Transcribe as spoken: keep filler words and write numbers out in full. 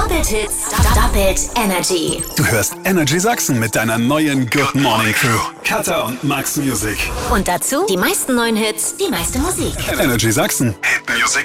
Doppelt Hits, doppelt Energy. Du hörst Energy Sachsen mit deiner neuen Good Morning Crew. Katha und Max Music. Und dazu die meisten neuen Hits, die meiste Musik. Energy Sachsen. Hit Music